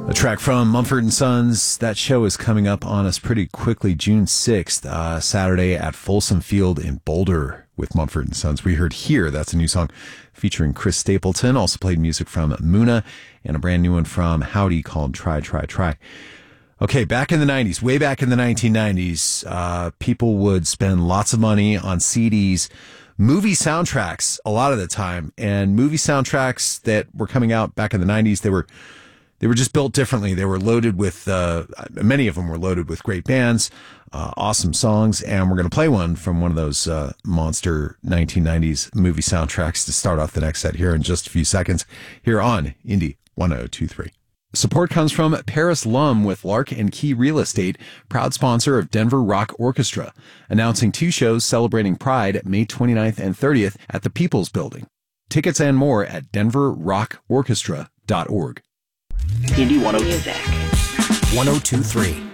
A track from Mumford & Sons. That show is coming up on us pretty quickly, June 6th, Saturday at Folsom Field in Boulder with Mumford & Sons. We heard Here, that's a new song featuring Chris Stapleton. Also played music from Muna and a brand new one from Howdy called Try, Try, Try. Okay, back in the 90s, way back in the 1990s, people would spend lots of money on CDs, movie soundtracks a lot of the time, and movie soundtracks that were coming out back in the 90s, they were just built differently. They were loaded with, many of them were loaded with great bands, awesome songs, and we're going to play one from one of those monster 1990s movie soundtracks to start off the next set here in just a few seconds here on Indie 1023. Support comes from Paris Lum with Lark and Key Real Estate, proud sponsor of Denver Rock Orchestra, announcing 2 shows celebrating Pride May 29th and 30th at the People's Building. Tickets and more at denverrockorchestra.org. Indie 1023.